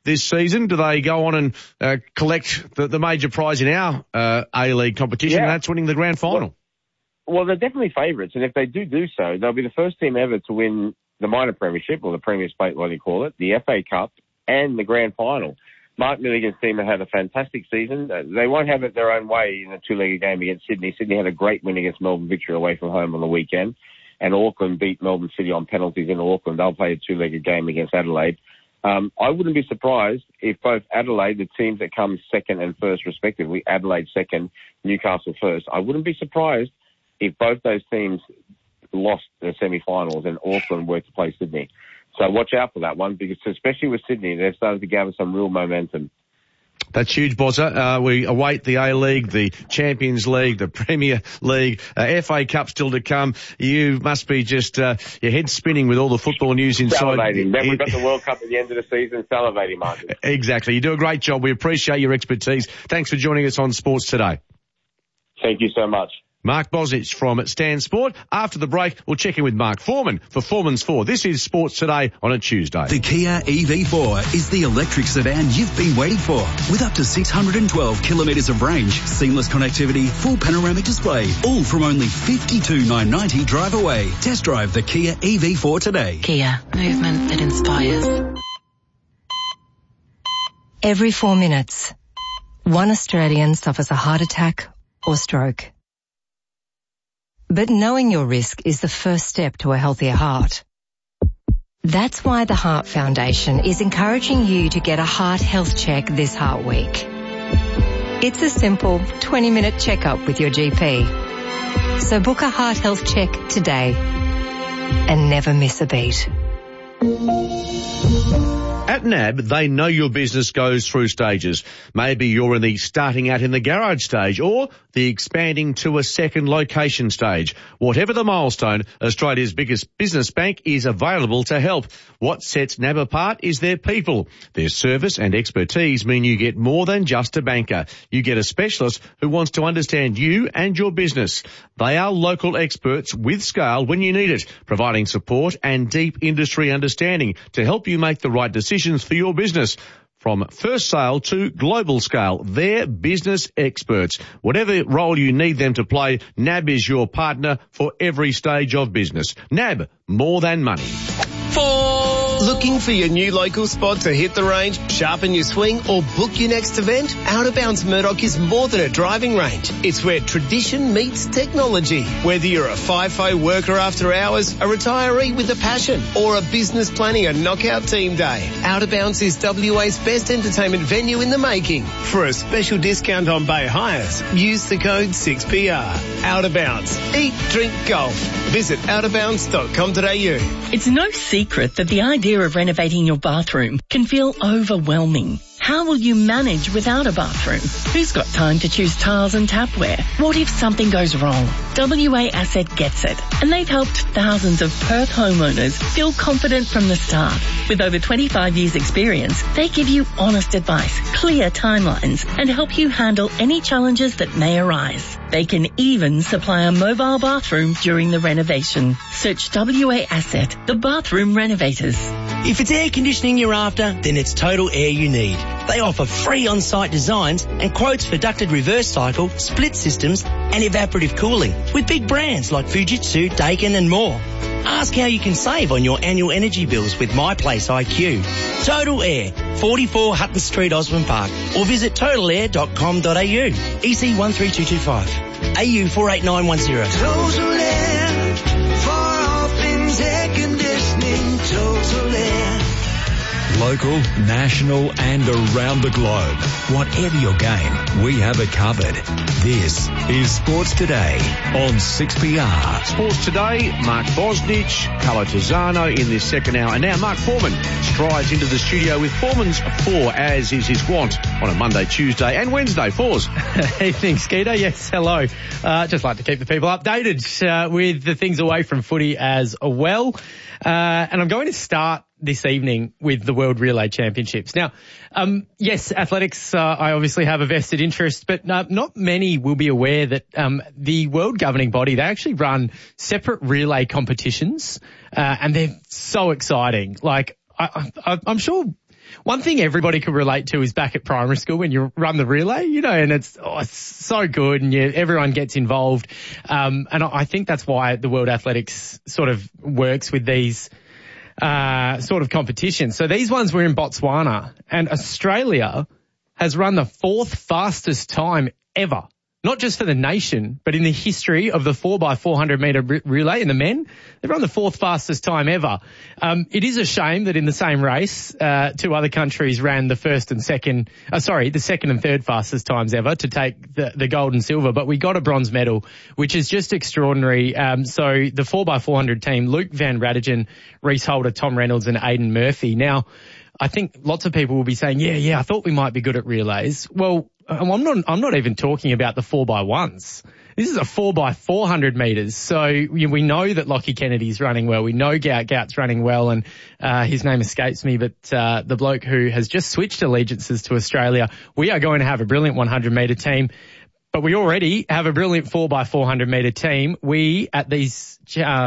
this season? Do they go on and collect the major prize in our A-League competition, and that's winning the grand final? Well, they're definitely favourites, and if they do so, they'll be the first team ever to win the minor premiership, or the Premier's Plate, what do you call it, the FA Cup, and the grand final. Mark Milligan's team have had a fantastic season. They won't have it their own way in a two-legged game against Sydney. Sydney had a great win against Melbourne Victory away from home on the weekend, and Auckland beat Melbourne City on penalties in Auckland. They'll play a two-legged game against Adelaide. I wouldn't be surprised if both Adelaide, the teams that come second and first respectively, Adelaide second, Newcastle first, I wouldn't be surprised if both those teams lost the semi-finals and Auckland were to play Sydney. So watch out for that one, because especially with Sydney, they're starting to gather some real momentum. That's huge, Bozza. We await the A-League, the Champions League, the Premier League, FA Cup still to come. You must be just your head spinning with all the football news inside. Salivating. Then we've got the World Cup at the end of the season. Salivating, Martin. Exactly. You do a great job. We appreciate your expertise. Thanks for joining us on Sports Today. Thank you so much. Mark Bosnich from Stan Sport. After the break, we'll check in with Mark Foreman for Foreman's 4. This is Sports Today on a Tuesday. The Kia EV4 is the electric sedan you've been waiting for. With up to 612 kilometres of range, seamless connectivity, full panoramic display, all from only $52,990 drive away. Test drive the Kia EV4 today. Kia, movement that inspires. Every 4 minutes, one Australian suffers a heart attack or stroke. But knowing your risk is the first step to a healthier heart. That's why the Heart Foundation is encouraging you to get a heart health check this Heart Week. It's a simple 20-minute checkup with your GP. So book a heart health check today and never miss a beat. At NAB, they know your business goes through stages. Maybe you're in the starting out in the garage stage or the expanding to a second location stage. Whatever the milestone, Australia's biggest business bank is available to help. What sets NAB apart is their people. Their service and expertise mean you get more than just a banker. You get a specialist who wants to understand you and your business. They are local experts with scale when you need it, providing support and deep industry understanding to help you make the right decisions for your business. From first sale to global scale, they're business experts. Whatever role you need them to play, NAB is your partner for every stage of business. NAB, more than money. Looking for your new local spot to hit the range, sharpen your swing, or book your next event? Out of Bounds Murdoch is more than a driving range. It's where tradition meets technology. Whether you're a FIFO worker after hours, a retiree with a passion, or a business planning a knockout team day, Out of Bounds is WA's best entertainment venue in the making. For a special discount on bay hires, use the code 6PR. Out of Bounds. Eat, drink, golf. Visit outofbounds.com.au. It's no secret that the idea of renovating your bathroom can feel overwhelming. How will you manage without a bathroom? Who's got time to choose tiles and tapware? What if something goes wrong? WA Asset gets it, and they've helped thousands of Perth homeowners feel confident from the start. With over 25 years experience, they give you honest advice, clear timelines, and help you handle any challenges that may arise. They can even supply a mobile bathroom during the renovation. Search WA Asset, the bathroom renovators. If it's air conditioning you're after, then it's Total Air you need. They offer free on-site designs and quotes for ducted reverse cycle, split systems and evaporative cooling with big brands like Fujitsu, Daikin and more. Ask how you can save on your annual energy bills with MyPlace IQ. Total Air, 44 Hutton Street, Osborne Park, or visit totalair.com.au. EC 13225, AU 48910. Total Air, for all things air conditioning, Total Air. Local, national and around the globe. Whatever your game, we have it covered. This is Sports Today on 6PR. Sports Today, Mark Bosnich, Carlo Tizzano in this second hour. And now Mark Foreman strides into the studio with Foreman's 4, as is his wont, on a Monday, Tuesday and Wednesday. Fours. Evening, Skeeter. Yes, hello. Just like to keep the people updated with the things away from footy as well. And I'm going to start this evening with the World Relay Championships. Now, yes, athletics, I obviously have a vested interest, but not many will be aware that the world governing body, they actually run separate relay competitions, and they're so exciting. Like, I'm sure one thing everybody could relate to is back at primary school when you run the relay, and it's so good and everyone gets involved. And I think that's why the World Athletics sort of works with these sort of competitions. So these ones were in Botswana, and Australia has run the 4th fastest time ever. Not just for the nation, but in the history of the 4x400 metre relay in the men, they've run the 4th fastest time ever. It is a shame that in the same race, 2 other countries ran the the second and third fastest times ever to take the gold and silver, but we got a bronze medal, which is just extraordinary. So the 4x400 team, Luke Van Radegen, Reece Holder, Tom Reynolds and Aidan Murphy. Now, I think lots of people will be saying, yeah, I thought we might be good at relays. Well, I'm not even talking about the 4x1s. This is a 4x400 metres. So we know that Lockie Kennedy's running well. We know Gout's running well, and his name escapes me, but the bloke who has just switched allegiances to Australia, we are going to have a brilliant 100 metre team. But we already have a brilliant 4x400 metre team. We, at these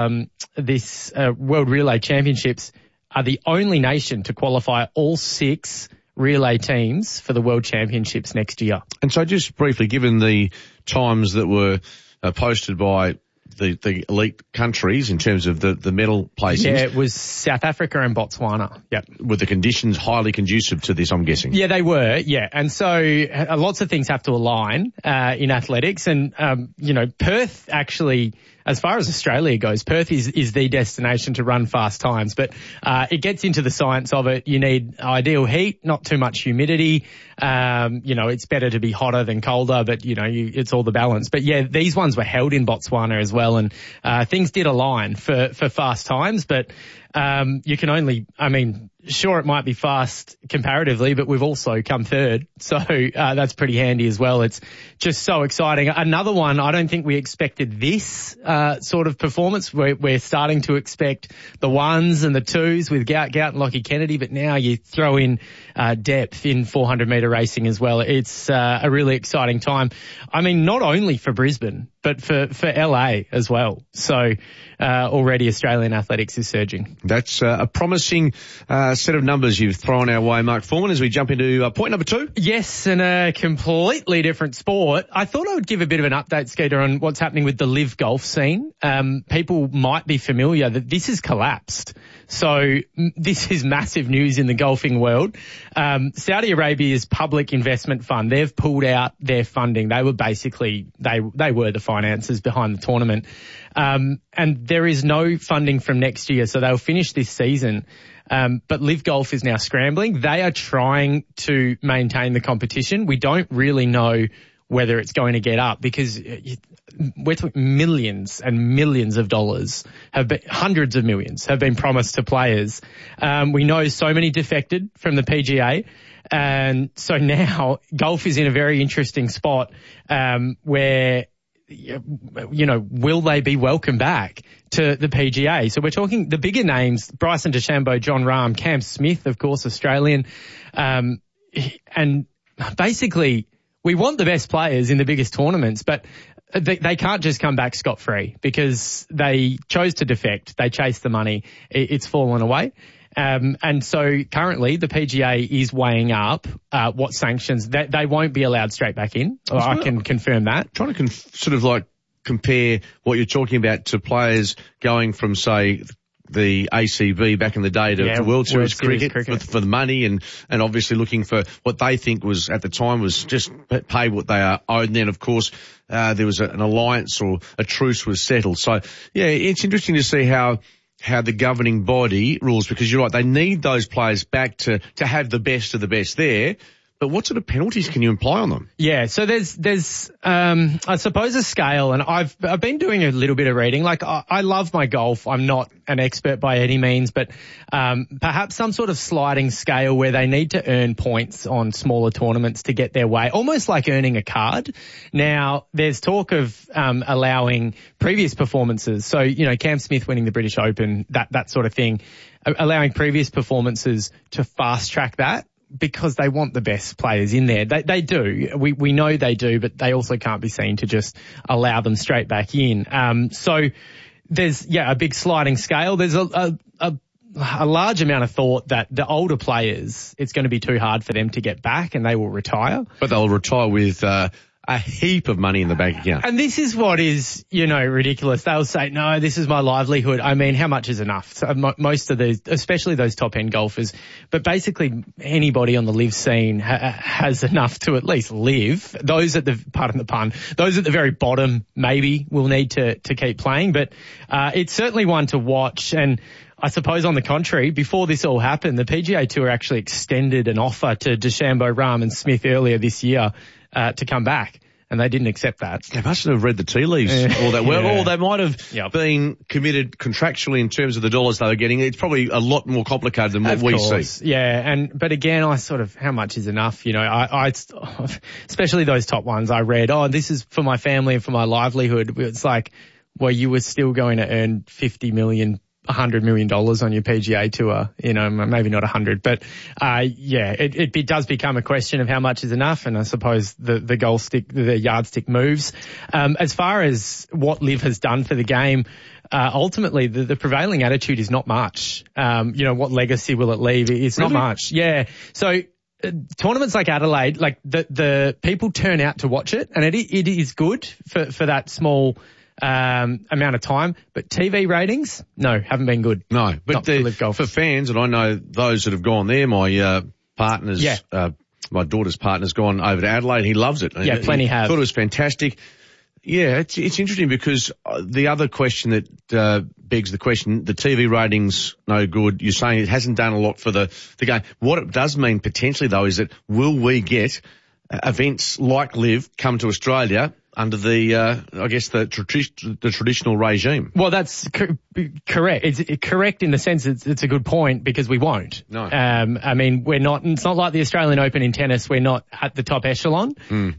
World Relay Championships, are the only nation to qualify all 6 relay teams for the World Championships next year. And so just briefly, given the times that were posted by the elite countries in terms of the medal placings. Yeah, it was South Africa and Botswana. Yep. Were the conditions highly conducive to this, I'm guessing? Yeah, they were. Yeah. And so lots of things have to align in athletics. And, Perth actually, as far as Australia goes, Perth is the destination to run fast times, but it gets into the science of it. You need ideal heat, not too much humidity. It's better to be hotter than colder, but it's all the balance. But yeah, these ones were held in Botswana as well, and things did align for fast times, but you can only, sure, it might be fast comparatively, but we've also come third. So that's pretty handy as well. It's just so exciting. Another one, I don't think we expected this sort of performance. We're starting to expect the 1s and the 2s with Gout and Lockie Kennedy, but now you throw in depth in 400 metre racing as well. It's a really exciting time. Not only for Brisbane, but for LA as well. So already Australian athletics is surging. That's a promising set of numbers you've thrown our way, Mark Foreman, as we jump into point number 2. Yes, and a completely different sport. I thought I would give a bit of an update, Skeeter, on what's happening with the live golf scene. People might be familiar that this has collapsed. So this is massive news in the golfing world. Saudi Arabia's public investment fund, they've pulled out their funding. They were basically, they were the finances behind the tournament. And there is no funding from next year, so they'll finish this season. But Live Golf is now scrambling. They are trying to maintain the competition. We don't really know whether it's going to get up because we're talking millions and millions of dollars hundreds of millions have been promised to players. We know so many defected from the PGA. And so now golf is in a very interesting spot, where, will they be welcome back to the PGA? So we're talking the bigger names, Bryson DeChambeau, Jon Rahm, Cam Smith, of course, Australian. And basically we want the best players in the biggest tournaments, but they can't just come back scot-free because they chose to defect. They chased the money. It's fallen away. And so currently the PGA is weighing up what sanctions that they won't be allowed straight back in. I can confirm that. Trying to compare what you're talking about to players going from, say, the ACB back in the day to World Series cricket. For the money and obviously looking for what they think was at the time was just pay what they are owed. And then, of course, there was an alliance or a truce was settled. So, yeah, it's interesting to see how the governing body rules, because you're right, they need those players back to have the best of the best there. But what sort of penalties can you apply on them? Yeah, so there's I suppose a scale, and I've been doing a little bit of reading. Like I love my golf. I'm not an expert by any means, but perhaps some sort of sliding scale where they need to earn points on smaller tournaments to get their way, almost like earning a card. Now, there's talk of allowing previous performances. So, Cam Smith winning the British Open, that sort of thing, allowing previous performances to fast track that, because they want the best players in there. They do. We know they do, but they also can't be seen to just allow them straight back in. So there's, a big sliding scale. There's a a large amount of thought that the older players, it's going to be too hard for them to get back and they will retire. But they'll retire with a heap of money in the bank account. And this is what is, ridiculous. They'll say, no, this is my livelihood. I mean, how much is enough? So most of these, especially those top-end golfers, but basically anybody on the live scene has enough to at least live. Those at the, pardon the pun, those at the very bottom maybe will need to keep playing, but it's certainly one to watch. And I suppose on the contrary, before this all happened, the PGA Tour actually extended an offer to DeChambeau, Rahm and Smith earlier this year to come back, and they didn't accept that. They mustn't have read the tea leaves all that well, or they might have been committed contractually in terms of the dollars they were getting. It's probably a lot more complicated than what we see. Yeah, but again, how much is enough? I especially those top ones I read, this is for my family and for my livelihood. It's like, well, you were still going to earn $50 million, $100 million on your PGA Tour, maybe not 100, but it does become a question of how much is enough, and I suppose the yardstick moves. As far as what LIV has done for the game, ultimately the prevailing attitude is not much. What legacy will it leave? It's not much. Yeah. So tournaments like Adelaide, like the people turn out to watch it, and it is good for that small amount of time, but TV ratings, no, haven't been good. No, but for fans, and I know those that have gone there, my partner's, my daughter's partner's gone over to Adelaide. He loves it. Yeah, plenty have. Thought it was fantastic. Yeah, it's interesting because the other question that begs the question, the TV ratings no good. You're saying it hasn't done a lot for the game. What it does mean potentially though is that will we get events like LIV come to Australia under the, the traditional regime? Well, that's correct. It's correct in the sense it's a good point because we won't. No. We're not, it's not like the Australian Open in tennis. We're not at the top echelon.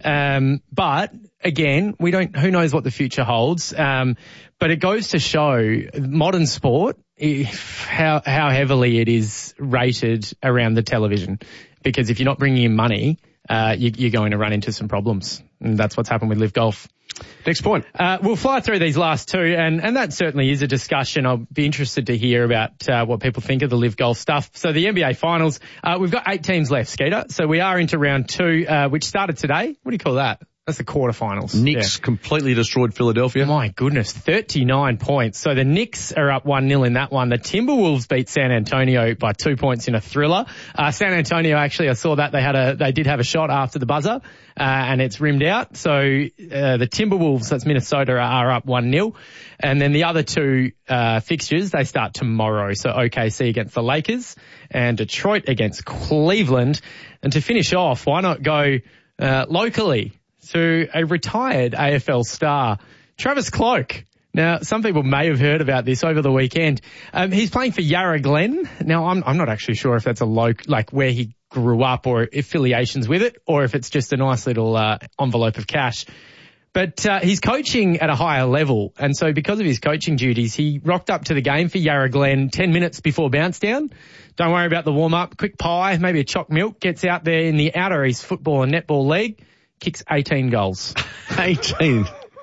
But again, who knows what the future holds. But it goes to show modern sport, how heavily it is rated around the television. Because if you're not bringing in money, you're going to run into some problems. And that's what's happened with LIV Golf. Next point. We'll fly through these last two, and that certainly is a discussion. I'll be interested to hear about what people think of the LIV Golf stuff. So the NBA Finals, we've got 8 teams left, Skeeter. So we are into round 2, which started today. What do you call that? That's the quarterfinals. Knicks completely destroyed Philadelphia. My goodness, 39 points. So the Knicks are up 1-0 in that one. The Timberwolves beat San Antonio by 2 points in a thriller. San Antonio, actually, I saw that they did have a shot after the buzzer, and it's rimmed out. So the Timberwolves, that's Minnesota, are up 1-0. And then the other two fixtures, they start tomorrow. So OKC against the Lakers and Detroit against Cleveland. And to finish off, why not go locally to a retired AFL star, Travis Cloke. Now, some people may have heard about this over the weekend. He's playing for Yarra Glen. Now, I'm not actually sure if that's like where he grew up or affiliations with it, or if it's just a nice little envelope of cash. But he's coaching at a higher level, and so because of his coaching duties, he rocked up to the game for Yarra Glen 10 minutes before bounce down. Don't worry about the warm-up. Quick pie, maybe a choc milk, gets out there in the Outer East Football and Netball League. Kicks 18 goals. 18.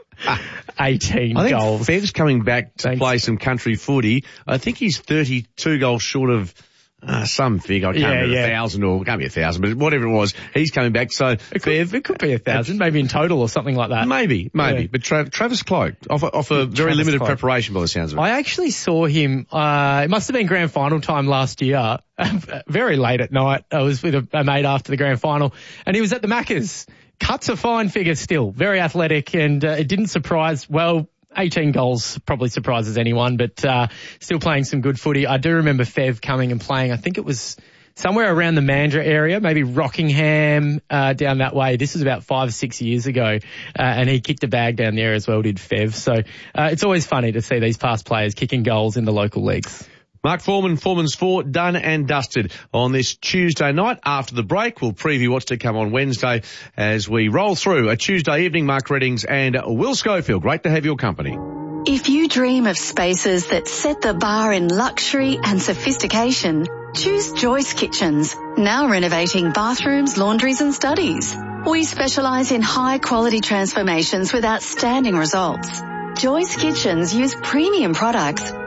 18 I think goals. Fev's coming back to play some country footy. I think he's 32 goals short of some figure. I can't remember 1,000 or it can't be 1,000, but whatever it was, he's coming back. So Fev, it could be 1,000, maybe in total or something like that. Maybe. Yeah. But Travis Cloke off a very limited preparation by the sounds of it. I actually saw him. It must have been grand final time last year. Very late at night. I was with a mate after the grand final, and he was at the Macca's. Cuts a fine figure still, very athletic, and it didn't surprise. Well, 18 goals probably surprises anyone, but still playing some good footy. I do remember Fev coming and playing. I think it was somewhere around the Mandurah area, maybe Rockingham, down that way. This was about 5 or 6 years ago, and he kicked a bag down there as well, did Fev. So it's always funny to see these past players kicking goals in the local leagues. Mark Foreman, Foreman's 4, done and dusted on this Tuesday night. After the break, we'll preview what's to come on Wednesday as we roll through a Tuesday evening. Mark Reddings and Will Schofield, great to have your company. If you dream of spaces that set the bar in luxury and sophistication, choose Joyce Kitchens, now renovating bathrooms, laundries and studies. We specialise in high-quality transformations with outstanding results. Joyce Kitchens use premium products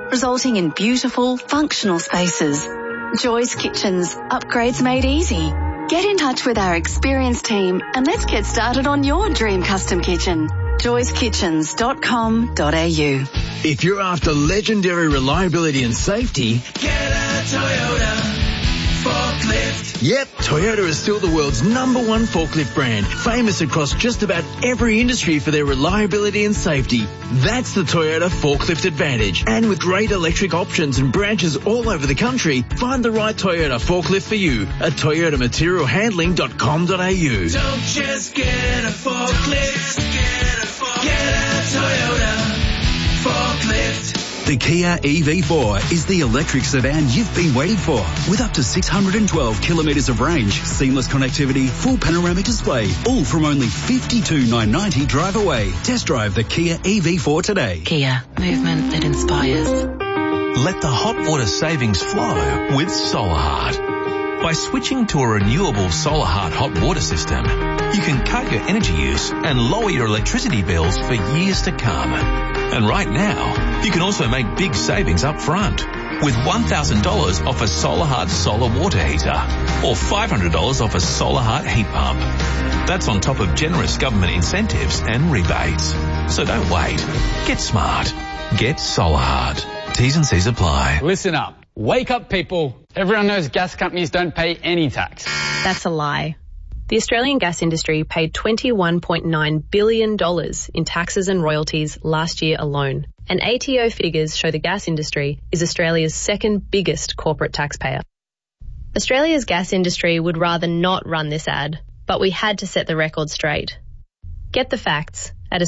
resulting in beautiful, functional spaces. Joy's Kitchens, upgrades made easy. Get in touch with our experienced team and let's get started on your dream custom kitchen. joyskitchens.com.au. If you're after legendary reliability and safety, get a Toyota forklift. Yep, Toyota is still the world's #1 forklift brand, famous across just about every industry for their reliability and safety. That's the Toyota Forklift Advantage. And with great electric options and branches all over the country, find the right Toyota forklift for you at toyotamaterialhandling.com.au. Don't just get a forklift, get a Toyota forklift. The Kia EV4 is the electric sedan you've been waiting for. With up to 612 kilometres of range, seamless connectivity, full panoramic display, all from only $52,990 drive away. Test drive the Kia EV4 today. Kia, movement that inspires. Let the hot water savings flow with Solarheart. By switching to a renewable Solarheart hot water system, you can cut your energy use and lower your electricity bills for years to come. And right now, you can also make big savings up front with $1,000 off a Solarheart solar water heater or $500 off a Solarheart heat pump. That's on top of generous government incentives and rebates. So don't wait. Get smart. Get Solarheart. T's and C's apply. Listen up. Wake up, people. Everyone knows gas companies don't pay any tax. That's a lie. The Australian gas industry paid $21.9 billion in taxes and royalties last year alone. And ATO figures show the gas industry is Australia's second biggest corporate taxpayer. Australia's gas industry would rather not run this ad, but we had to set the record straight. Get the facts at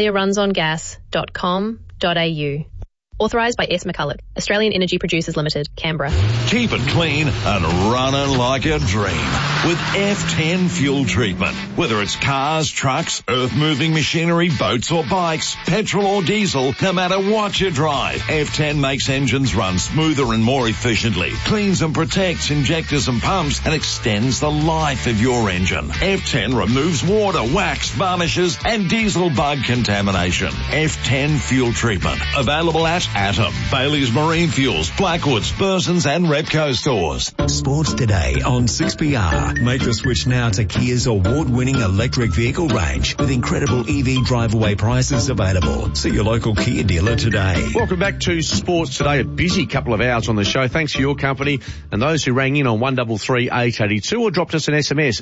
australiarunsongas.com.au. Authorised by S. McCulloch, Australian Energy Producers Limited, Canberra. Keep it clean and running like a dream with F10 fuel treatment. Whether it's cars, trucks, earth-moving machinery, boats or bikes, petrol or diesel, no matter what you drive, F10 makes engines run smoother and more efficiently, cleans and protects injectors and pumps, and extends the life of your engine. F10 removes water, wax, varnishes, and diesel bug contamination. F10 fuel treatment. Available at Atom, Bailey's Marine Fuels, Blackwoods, Burson's and Repco stores. Sports Today on 6PR. Make the switch now to Kia's award-winning electric vehicle range with incredible EV drive-away prices available. See your local Kia dealer today. Welcome back to Sports Today. A busy couple of hours on the show. Thanks for your company and those who rang in on 133 882 or dropped us an SMS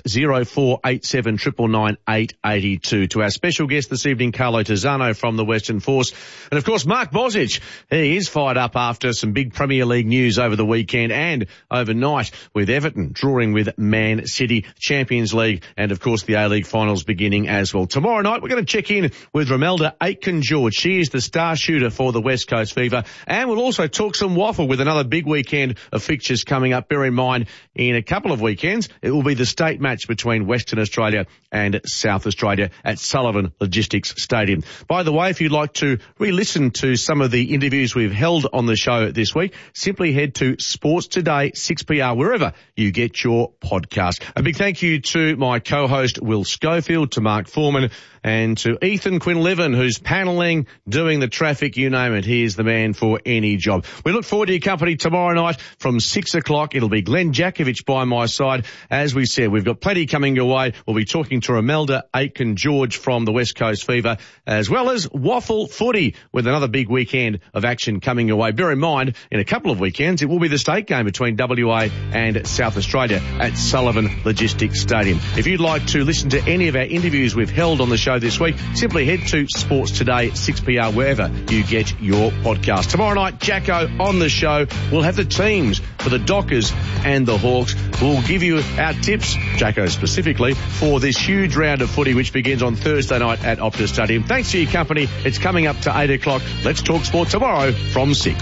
0487 999 882 to our special guest this evening, Carlo Tizzano from the Western Force. And of course, Mark Bosich. He is fired up after some big Premier League news over the weekend and overnight with Everton drawing with Man City, Champions League, and of course the A-League finals beginning as well. Tomorrow night we're going to check in with Romelda Aitken-George. She is the star shooter for the West Coast Fever, and we'll also talk some waffle with another big weekend of fixtures coming up. Bear in mind, in a couple of weekends, it will be the state match between Western Australia and South Australia at Sullivan Logistics Stadium. By the way, if you'd like to re-listen to some of the interviews we've held on the show this week, simply head to Sports Today 6PR wherever you get your podcast. A big thank you to my co-host Will Schofield, to Mark Foreman, and to Ethan Quinlivan, who's panelling, doing the traffic, you name it. He is the man for any job. We look forward to your company tomorrow night from 6 o'clock. It'll be Glenn Jakovich by my side. As we said, we've got plenty coming your way. We'll be talking to Romelda Aitken-George from the West Coast Fever, as well as Waffle Footy with another big weekend of action coming your way. Bear in mind, in a couple of weekends, it will be the state game between WA and South Australia at Sullivan Logistics Stadium. If you'd like to listen to any of our interviews we've held on the show this week, simply head to Sports Today 6PR wherever you get your podcast. Tomorrow night, Jacko on the show. We'll have the teams for the Dockers and the Hawks. We'll give you our tips, Jacko specifically, for this huge round of footy which begins on Thursday night at Optus Stadium. Thanks for your company. It's coming up to 8 o'clock. Let's talk sport tomorrow from 6.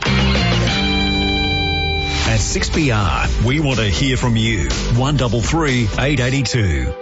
At 6PR, we want to hear from you. 133 882.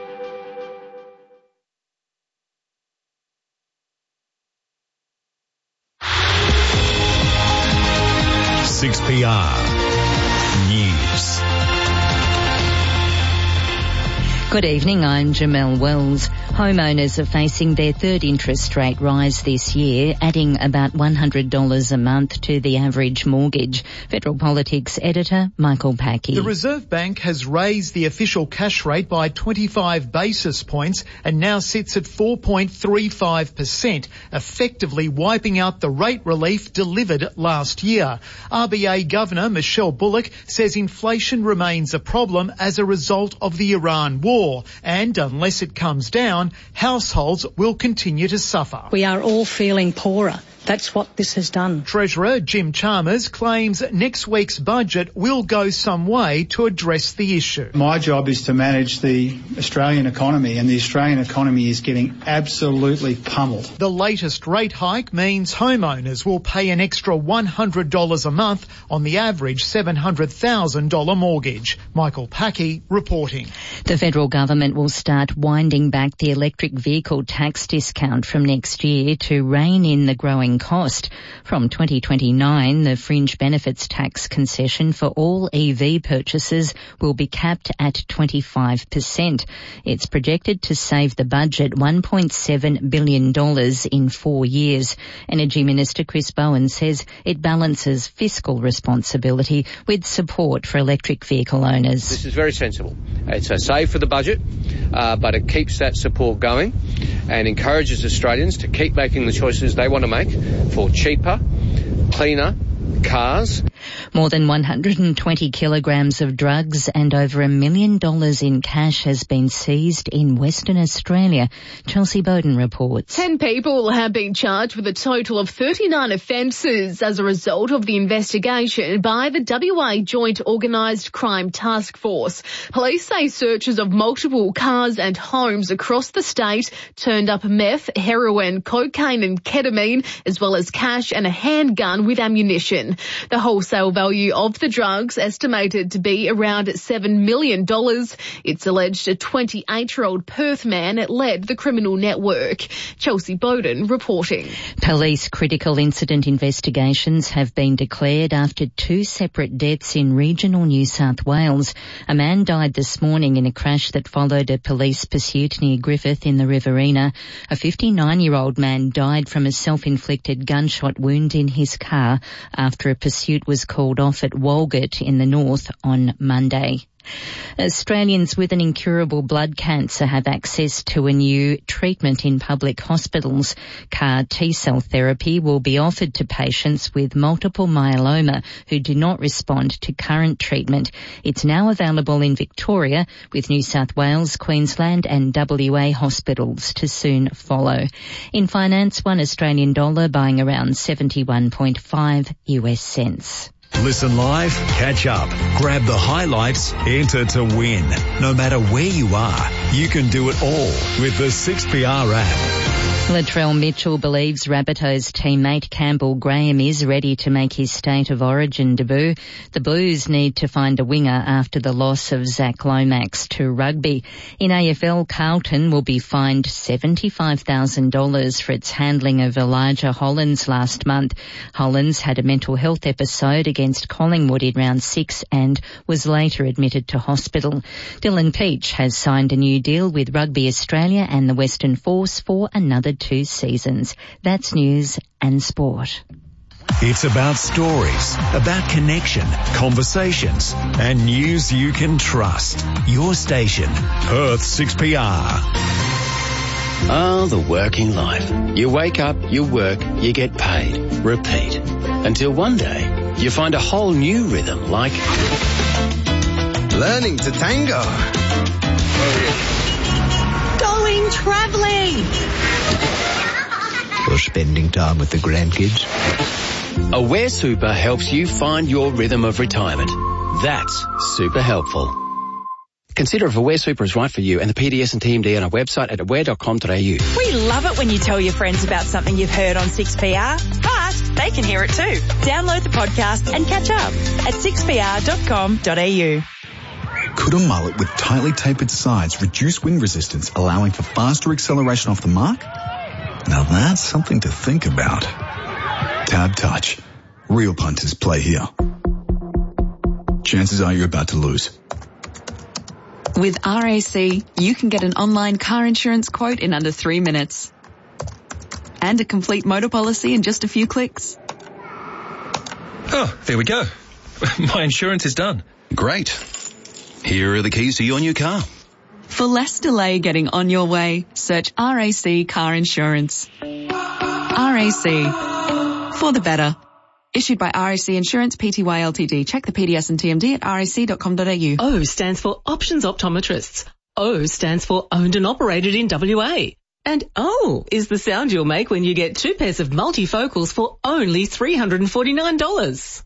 PR News. Good evening, I'm Jamelle Wells. Homeowners are facing their third interest rate rise this year, adding about $100 a month to the average mortgage. Federal Politics editor Michael Packey. The Reserve Bank has raised the official cash rate by 25 basis points and now sits at 4.35%, effectively wiping out the rate relief delivered last year. RBA Governor Michelle Bullock says inflation remains a problem as a result of the Iran war. And unless it comes down, households will continue to suffer. We are all feeling poorer. That's what this has done. Treasurer Jim Chalmers claims next week's budget will go some way to address the issue. My job is to manage the Australian economy, and the Australian economy is getting absolutely pummeled. The latest rate hike means homeowners will pay an extra $100 a month on the average $700,000 mortgage. Michael Packey reporting. The federal government will start winding back the electric vehicle tax discount from next year to rein in the growing cost. From 2029, the fringe benefits tax concession for all EV purchases will be capped at 25%. It's projected to save the budget $1.7 billion in 4 years. Energy Minister Chris Bowen says it balances fiscal responsibility with support for electric vehicle owners. This is very sensible. It's a save for the budget, but it keeps that support going and encourages Australians to keep making the choices they want to make for cheaper, cleaner cars. More than 120 kilograms of drugs and over $1 million in cash has been seized in Western Australia. Chelsea Bowden reports. 10 people have been charged with a total of 39 offences as a result of the investigation by the WA Joint Organised Crime Task Force. Police say searches of multiple cars and homes across the state turned up meth, heroin, cocaine and ketamine, as well as cash and a handgun with ammunition. The wholesale value of the drugs estimated to be around $7 million. It's alleged a 28-year-old Perth man led the criminal network. Chelsea Bowden reporting. Police critical incident investigations have been declared after 2 separate deaths in regional New South Wales. A man died this morning in a crash that followed a police pursuit near Griffith in the Riverina. A 59-year-old man died from a self-inflicted gunshot wound in his car after a pursuit was called off at Walgett in the north on Monday. Australians with an incurable blood cancer have access to a new treatment in public hospitals. CAR T-cell therapy will be offered to patients with multiple myeloma who do not respond to current treatment. It's now available in Victoria, with New South Wales, Queensland and WA hospitals to soon follow. In finance, $1 Australian dollar buying around 71.5 US cents. Listen live, catch up, grab the highlights, enter to win. No matter where you are, you can do it all with the 6PR app. Latrell Mitchell believes Rabbitohs teammate Campbell Graham is ready to make his State of Origin debut. The Blues need to find a winger after the loss of Zach Lomax to rugby. In AFL, Carlton will be fined $75,000 for its handling of Elijah Hollins last month. Hollins had a mental health episode against Collingwood in round 6 and was later admitted to hospital. Dylan Peach has signed a new deal with Rugby Australia and the Western Force for another 2 seasons. That's news and sport. It's about stories, about connection, conversations, and news you can trust. Your station, Perth 6PR. Oh, the working life. You wake up, you work, you get paid. Repeat. Until one day, you find a whole new rhythm like learning to tango. Going travelling. Or spending time with the grandkids. Aware Super helps you find your rhythm of retirement. That's super helpful. Consider if Aware Super is right for you and the PDS and TMD on our website at aware.com.au. We love it when you tell your friends about something you've heard on 6PR, but they can hear it too. Download the podcast and catch up at 6pr.com.au. Could a mullet with tightly tapered sides reduce wind resistance, allowing for faster acceleration off the mark? Now that's something to think about. Tab Touch. Real punters play here. Chances are you're about to lose. With RAC, you can get an online car insurance quote in under 3 minutes. And a complete motor policy in just a few clicks. Oh, there we go. My insurance is done. Great. Here are the keys to your new car. For less delay getting on your way, search RAC Car Insurance. RAC. For the better. Issued by RAC Insurance Pty Ltd. Check the PDS and TMD at rac.com.au. O stands for Options Optometrists. O stands for Owned and Operated in WA. And O is the sound you'll make when you get 2 pairs of multifocals for only $349.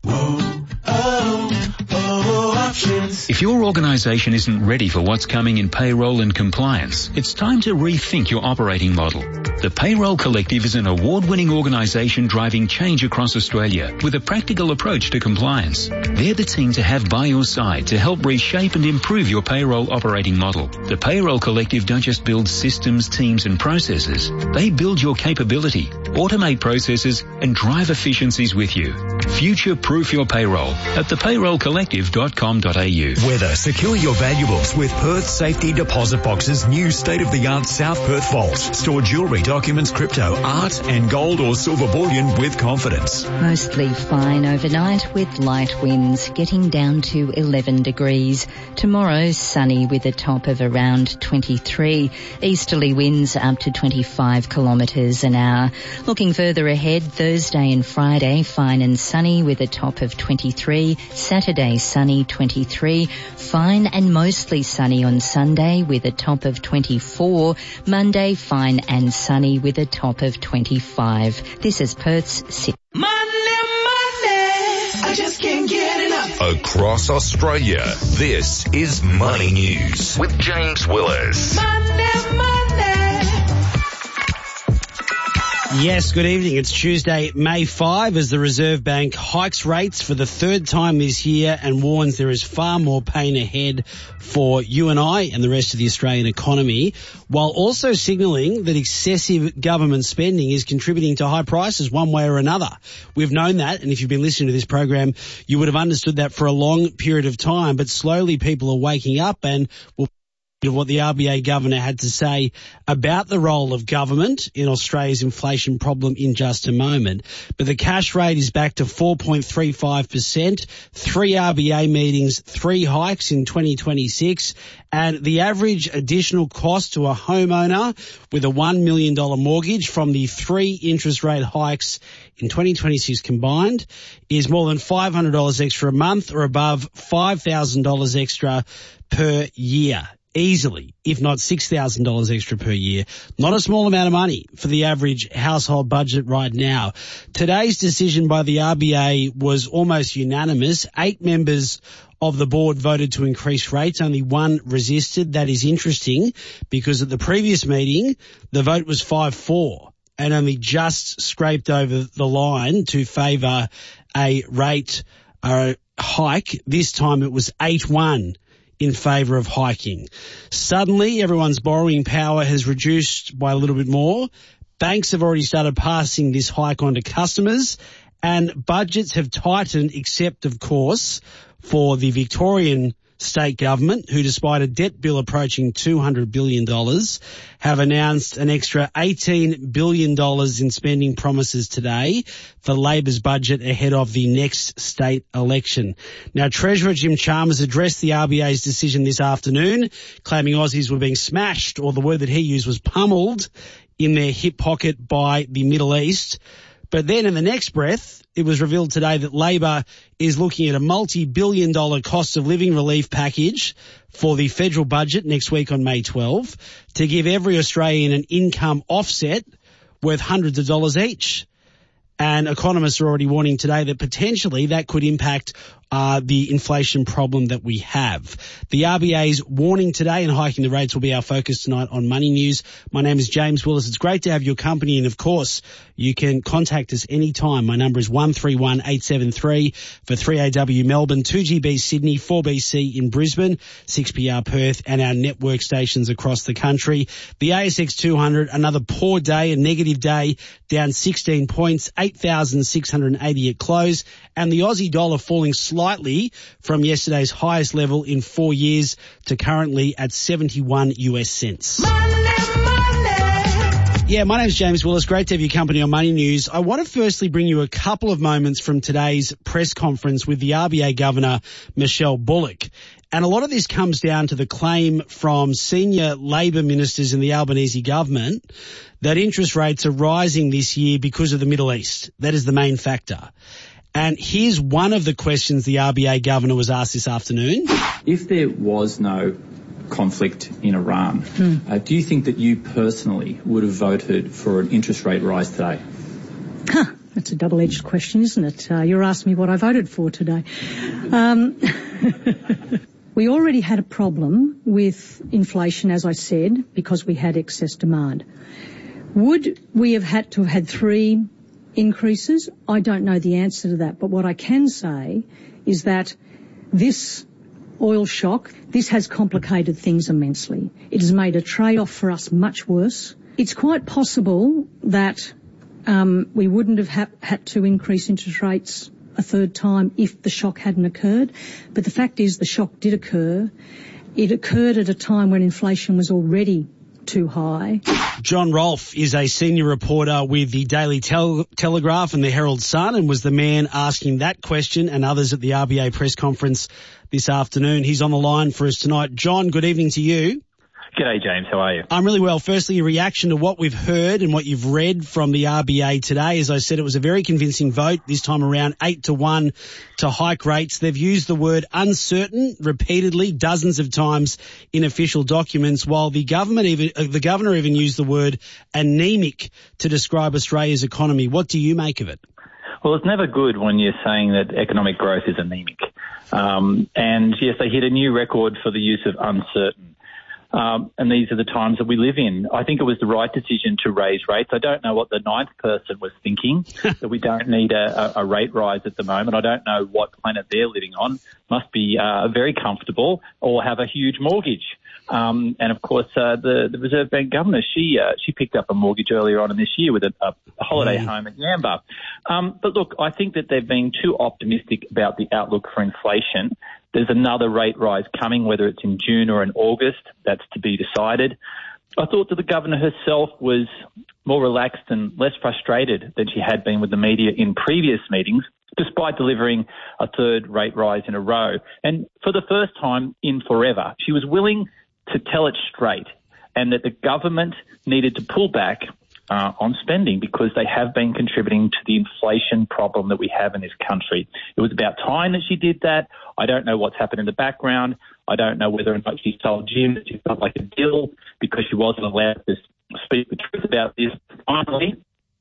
Options. If your organisation isn't ready for what's coming in payroll and compliance, it's time to rethink your operating model. The Payroll Collective is an award-winning organisation driving change across Australia with a practical approach to compliance. They're the team to have by your side to help reshape and improve your payroll operating model. The Payroll Collective don't just build systems, teams and processes. They build your capability, automate processes and drive efficiencies with you. Future-proof your payroll at thepayrollcollective.com.au. Weather. Secure your valuables with Perth Safety Deposit Box's new state-of-the-art South Perth Vault. Store jewellery, documents, crypto, art and gold or silver bullion with confidence. Mostly fine overnight with light winds, getting down to 11 degrees. Tomorrow, sunny with a top of around 23. Easterly winds up to 25 kilometres an hour. Looking further ahead, Thursday and Friday, fine and sunny with a top of 23. Saturday, sunny 23. Fine and mostly sunny on Sunday with a top of 24. Monday, fine and sunny with a top of 25. This is Perth's Money, I just can't get enough. Across Australia, this is Money News with James Willis. Money. Yes, good evening. It's Tuesday, May 5, as the Reserve Bank hikes rates for the third time this year and warns there is far more pain ahead for you and I and the rest of the Australian economy, while also signalling that excessive government spending is contributing to high prices one way or another. We've known that, and if you've been listening to this program, you would have understood that for a long period of time, but slowly people are waking up and will of what the RBA governor had to say about the role of government in Australia's inflation problem in just a moment. But the cash rate is back to 4.35%, 3 RBA meetings, 3 hikes in 2026, and the average additional cost to a homeowner with a $1 million mortgage from the 3 interest rate hikes in 2026 combined is more than $500 extra a month, or above $5,000 extra per year. Easily, if not $6,000 extra per year. Not a small amount of money for the average household budget right now. Today's decision by the RBA was almost unanimous. 8 members of the board voted to increase rates. Only 1 resisted. That is interesting because at the previous meeting, the vote was 5-4 and only just scraped over the line to favour a rate hike. This time it was 8-1. In favour of hiking. Suddenly, everyone's borrowing power has reduced by a little bit more. Banks have already started passing this hike on to customers, and budgets have tightened, except, of course, for the Victorian state government, who, despite a debt bill approaching $200 billion, have announced an extra $18 billion in spending promises today for Labor's budget ahead of the next state election. Now, Treasurer Jim Chalmers addressed the RBA's decision this afternoon, claiming Aussies were being smashed, or the word that he used was pummeled, in their hip pocket by the Middle East. But then in the next breath, it was revealed today that Labor is looking at a multi-billion-dollar cost of living relief package for the federal budget next week on May 12 to give every Australian an income offset worth hundreds of dollars each. And economists are already warning today that potentially that could impact the inflation problem that we have. The RBA's warning today and hiking the rates will be our focus tonight on Money News. My name is James Willis. It's great to have your company, and of course, you can contact us anytime. My number is 131873 for 3AW Melbourne, 2GB Sydney, 4BC in Brisbane, 6PR Perth, and our network stations across the country. The ASX 200, another poor day, a negative day, down 16 points, 8,680 at close, and the Aussie dollar falling slightly slightly from yesterday's highest level in 4 years to currently at 71 US cents. Yeah, my name's James Willis. Great to have your company on Money News. I want to firstly bring you a couple of moments from today's press conference with the RBA Governor, Michelle Bullock. And a lot of this comes down to the claim from senior Labor ministers in the Albanese government that interest rates are rising this year because of the Middle East. That is the main factor. And here's one of the questions the RBA Governor was asked this afternoon. If there was no conflict in Iran, do you think that you personally would have voted for an interest rate rise today? That's a double-edged question, isn't it? You're asking me what I voted for today. We already had a problem with inflation, as I said, because we had excess demand. Would we have had to have had 3 increases? I don't know the answer to that, but what I can say is that this oil shock, this has complicated things immensely. It has made a trade-off for us much worse. It's quite possible that we wouldn't have had to increase interest rates a third time if the shock hadn't occurred. But the fact is the shock did occur. It occurred at a time when inflation was already too high. John Rolfe is a senior reporter with the Daily Telegraph and the Herald Sun and was the man asking that question and others at the RBA press conference this afternoon. He's on the line for us tonight. John, good evening to you. G'day, James. How are you? I'm really well. Firstly, a reaction to what we've heard and what you've read from the RBA today. As I said, it was a very convincing vote this time around, 8-1 to hike rates. They've used the word uncertain repeatedly, dozens of times in official documents, while the governor even used the word anemic to describe Australia's economy. What do you make of it? Well, it's never good when you're saying that economic growth is anemic. And yes, they hit a new record for the use of uncertain. And these are the times that we live in. I think it was the right decision to raise rates. I don't know what the ninth person was thinking, that we don't need a rate rise at the moment. I don't know what planet they're living on. Must be very comfortable or have a huge mortgage. And of course, the Reserve Bank governor, she picked up a mortgage earlier on in this year with a holiday home at Yamba. But look, I think that they've been too optimistic about the outlook for inflation. There's another rate rise coming, whether it's in June or in August. That's to be decided. I thought that the governor herself was more relaxed and less frustrated than she had been with the media in previous meetings, despite delivering a third rate rise in a row. And for the first time in forever, she was willing to tell it straight and that the government needed to pull back on spending because they have been contributing to the inflation problem that we have in this country. It was about time that she did that. I don't know what's happened in the background. I don't know whether or not she told Jim that she felt like a deal because she wasn't allowed to speak the truth about this. Finally,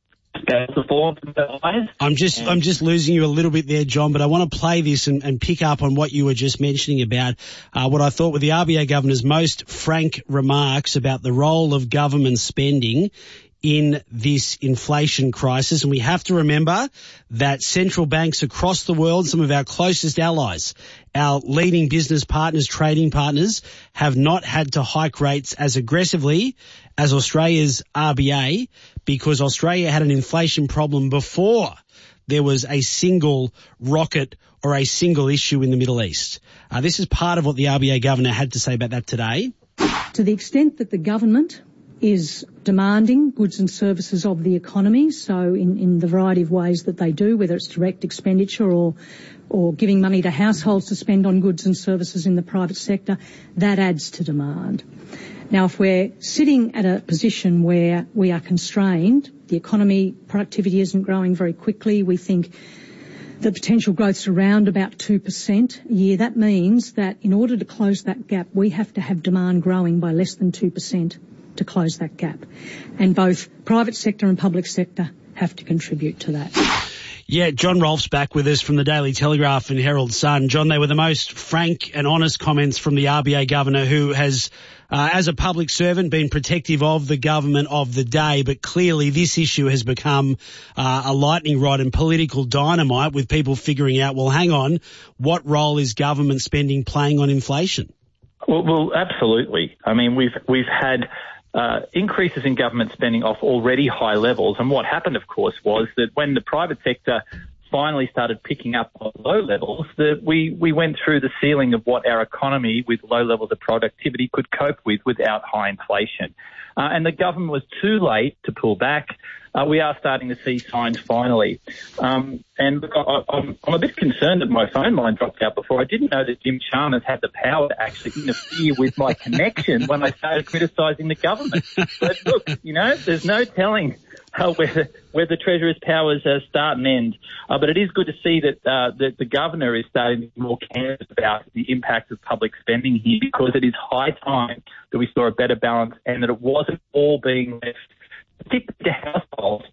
I'm just losing you a little bit there, John, but I want to play this and pick up on what you were just mentioning about what I thought were the RBA governor's most frank remarks about the role of government spending in this inflation crisis. And we have to remember that central banks across the world, some of our closest allies, our leading business partners, trading partners, have not had to hike rates as aggressively as Australia's RBA because Australia had an inflation problem before there was a single rocket or a single issue in the Middle East. This is part of what the RBA governor had to say about that today. To the extent that the government is demanding goods and services of the economy, so in the variety of ways that they do, whether it's direct expenditure or giving money to households to spend on goods and services in the private sector, that adds to demand. Now, if we're sitting at a position where we are constrained, the economy, productivity isn't growing very quickly, we think the potential growth's around about 2% a year, that means that in order to close that gap, we have to have demand growing by less than 2%. To close that gap. And both private sector and public sector have to contribute to that. Yeah, John Rolfe's back with us from the Daily Telegraph and Herald Sun. John, they were the most frank and honest comments from the RBA governor, who has, as a public servant, been protective of the government of the day. But clearly this issue has become a lightning rod and political dynamite, with people figuring out, well, hang on, what role is government spending playing on inflation? Well, absolutely. I mean, we've had increases in government spending off already high levels. And what happened, of course, was that when the private sector finally started picking up on low levels, that we went through the ceiling of what our economy with low levels of productivity could cope with without high inflation. And the government was too late to pull back. We are starting to see signs finally. And look, I'm a bit concerned that my phone line dropped out before. I didn't know that Jim Chalmers had the power to actually interfere with my connection when I started criticising the government. But look, there's no telling where the Treasurer's powers start and end. But it is good to see that the Governor is starting to be more candid about the impact of public spending here, because it is high time that we saw a better balance and that it wasn't all being left particularly to households.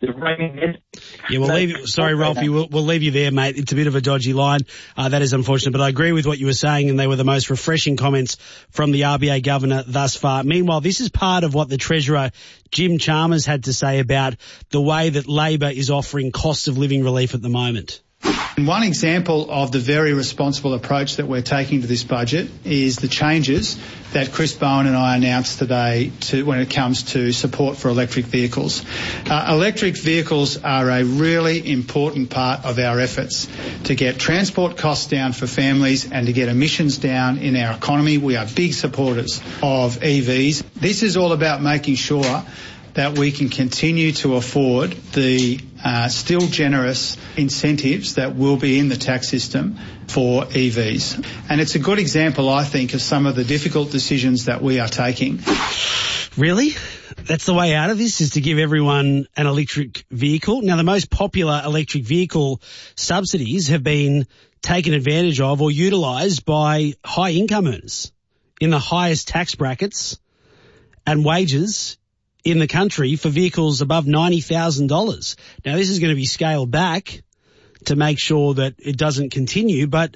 Yeah, we'll leave you. Sorry, Ralphie, we'll leave you there, mate. It's a bit of a dodgy line. That is unfortunate, but I agree with what you were saying, and they were the most refreshing comments from the RBA Governor thus far. Meanwhile, this is part of what the Treasurer, Jim Chalmers, had to say about the way that Labor is offering cost of living relief at the moment. One example of the very responsible approach that we're taking to this budget is the changes that Chris Bowen and I announced today when it comes to support for electric vehicles. Electric vehicles are a really important part of our efforts to get transport costs down for families and to get emissions down in our economy. We are big supporters of EVs. This is all about making sure that we can continue to afford the still generous incentives that will be in the tax system for EVs. And it's a good example, I think, of some of the difficult decisions that we are taking. Really? That's the way out of this, is to give everyone an electric vehicle? Now, the most popular electric vehicle subsidies have been taken advantage of or utilised by high income earners in the highest tax brackets and wages in the country for vehicles above $90,000. Now, this is going to be scaled back to make sure that it doesn't continue, but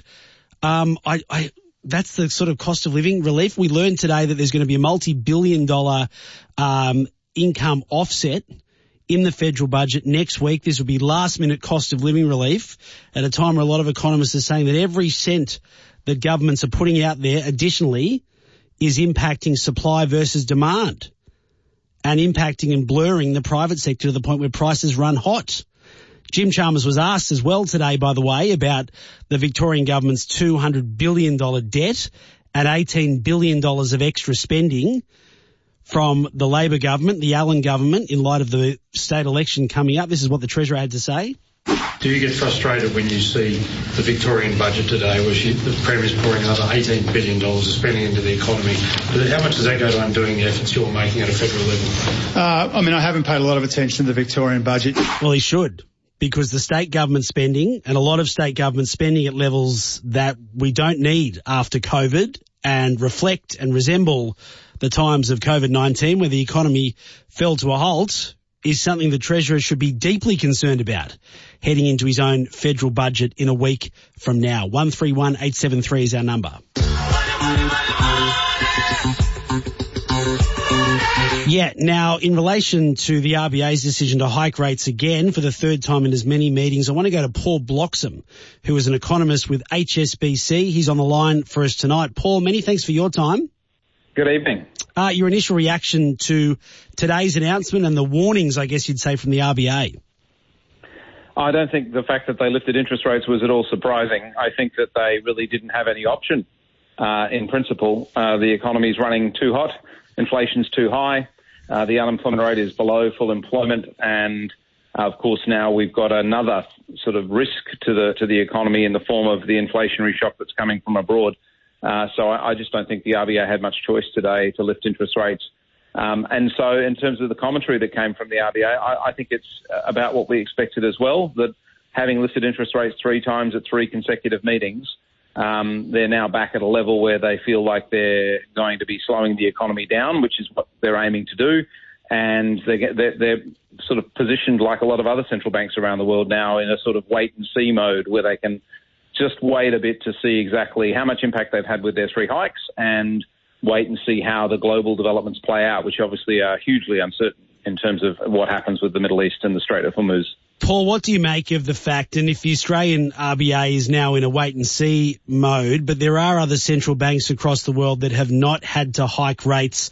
that's the sort of cost of living relief. We learned today that there's going to be a multi-billion-dollar income offset in the federal budget next week. This will be last-minute cost of living relief at a time where a lot of economists are saying that every cent that governments are putting out there additionally is impacting supply versus demand, and impacting and blurring the private sector to the point where prices run hot. Jim Chalmers was asked as well today, by the way, about the Victorian government's $200 billion debt and $18 billion of extra spending from the Labor government, the Allen government, in light of the state election coming up. This is what the Treasurer had to say. Do you get frustrated when you see the Victorian budget today where the Premier's pouring another $18 billion of spending into the economy? How much does that go to undoing the efforts you're making at a federal level? I haven't paid a lot of attention to the Victorian budget. Well, he should, because the state government spending, and a lot of state government spending at levels that we don't need after COVID and reflect and resemble the times of COVID-19 where the economy fell to a halt, is something the Treasurer should be deeply concerned about heading into his own federal budget in a week from now. 131873 is our number. Yeah, now in relation to the RBA's decision to hike rates again for the third time in as many meetings, I want to go to Paul Bloxham, who is an economist with HSBC. He's on the line for us tonight. Paul, many thanks for your time. Good evening. Your initial reaction to today's announcement and the warnings, I guess you'd say, from the RBA? I don't think the fact that they lifted interest rates was at all surprising. I think that they really didn't have any option. In principle, the economy is running too hot, inflation's too high, the unemployment rate is below full employment, and of course now we've got another sort of risk to the economy in the form of the inflationary shock that's coming from abroad. So I just don't think the RBA had much choice today to lift interest rates. And so in terms of the commentary that came from the RBA, I think it's about what we expected as well, that having lifted interest rates 3 times at 3 consecutive meetings, they're now back at a level where they feel like they're going to be slowing the economy down, which is what they're aiming to do. And they're sort of positioned like a lot of other central banks around the world now in a sort of wait-and-see mode where they can just wait a bit to see exactly how much impact they've had with their 3 hikes and wait and see how the global developments play out, which obviously are hugely uncertain in terms of what happens with the Middle East and the Strait of Hormuz. Paul, what do you make of the fact, and if the Australian RBA is now in a wait-and-see mode, but there are other central banks across the world that have not had to hike rates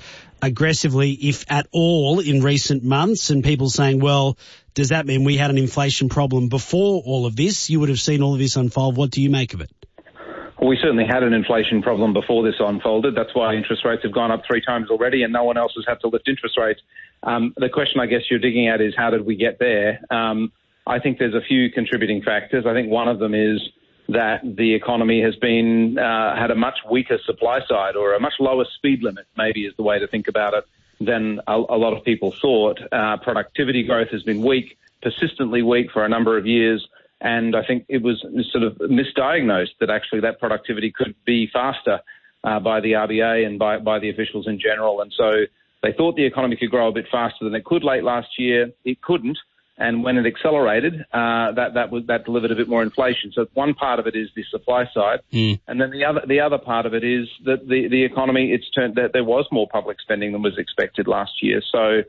aggressively, if at all, in recent months, and people saying, well, does that mean we had an inflation problem before all of this? You would have seen all of this unfold. What do you make of it? Well, we certainly had an inflation problem before this unfolded. That's why interest rates have gone up 3 times already and no one else has had to lift interest rates. The question I guess you're digging at is how did we get there? I think there's a few contributing factors. I think one of them is that the economy has been had a much weaker supply side, or a much lower speed limit, maybe is the way to think about it, than a lot of people thought. Productivity growth has been weak, persistently weak for a number of years, and I think it was sort of misdiagnosed that actually that productivity could be faster by the RBA and by the officials in general. And so they thought the economy could grow a bit faster than it could late last year. It couldn't. And when it accelerated, that delivered a bit more inflation. So one part of it is the supply side, and then the other part of it is that the economy. It's turned that there was more public spending than was expected last year. So